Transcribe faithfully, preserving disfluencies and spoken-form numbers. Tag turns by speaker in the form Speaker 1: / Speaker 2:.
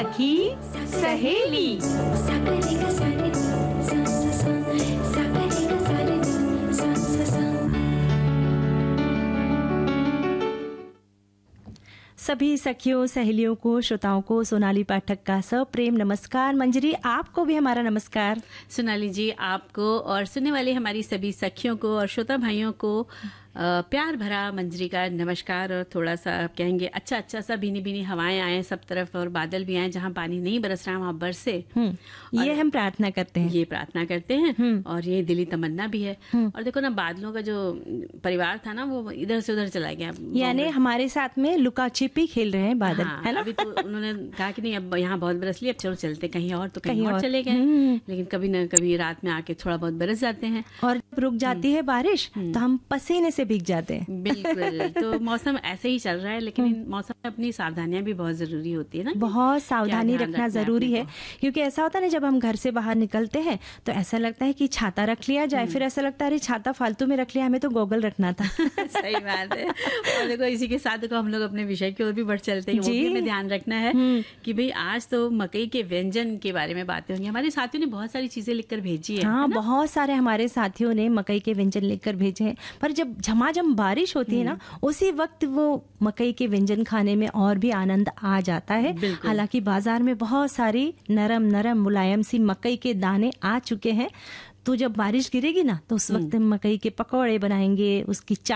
Speaker 1: सखी सहेली। सभी सखियों सहेलियों को, श्रोताओं को सोनाली पाठक का सप्रेम नमस्कार। मंजरी, आपको भी हमारा नमस्कार।
Speaker 2: सोनाली जी, आपको और सुनने वाले हमारी सभी सखियों को और श्रोता भाइयों को प्यार भरा मंजरी का नमस्कार। और थोड़ा सा आप कहेंगे अच्छा अच्छा सा भीनी भीनी हवाएं आए सब तरफ और बादल भी आए, जहाँ पानी नहीं बरस रहा वहाँ बरसे,
Speaker 1: ये हम प्रार्थना करते हैं।
Speaker 2: ये प्रार्थना करते हैं और ये दिली तमन्ना भी है। और देखो ना, बादलों का जो परिवार था ना, वो इधर से उधर चला गया,
Speaker 1: यानी हमारे साथ में लुका छिपी खेल रहे हैं बादल।
Speaker 2: हाँ,
Speaker 1: है ना?
Speaker 2: अभी तो उन्होंने कहा कि नहीं, अब यहाँ बहुत बरस लिया, अब चलो चलते कहीं और, तो कहीं, कहीं और, और चले गए। लेकिन कभी न कभी रात में आके थोड़ा बहुत बरस जाते हैं
Speaker 1: और जब रुक जाती है बारिश तो हम पसीने से भीग जाते हैं।
Speaker 2: बिल्कुल। तो मौसम ऐसे ही चल रहा है, लेकिन इन मौसम में अपनी सावधानियां भी बहुत जरूरी होती है ना।
Speaker 1: बहुत सावधानी रखना जरूरी है, क्योंकि ऐसा होता है ना, जब हम घर से बाहर निकलते हैं तो ऐसा लगता है कि छाता रख लिया जाए, फिर ऐसा लगता है अरे छाता फालतू में रख लिया, हमें तो गोगल रखना था।
Speaker 2: सही बात है। और देखो, इसी के साथ देखो हम लोग अपने विषय की ओर भी बढ़ चलते हैं। वो भी हमें ध्यान रखना है कि भाई आज तो मकई के व्यंजन के बारे में बातें होंगी। हमारे साथियों ने बहुत सारी चीजें लिखकर भेजी है।
Speaker 1: हाँ, बहुत सारे हमारे साथियों ने मकई के व्यंजन लिखकर भेजे हैं। पर जब झमाझम बारिश होती है ना, उसी वक्त वो मकई के व्यंजन खाने में और भी आनंद आ जाता है। हालांकि बाजार में बहुत सारी नरम नरम मुलायम सी मकई के दाने आ चुके हैं, तो जब बारिश गिरेगी ना तो उस वक्त मकई के पकौड़े बनाएंगे, उसकी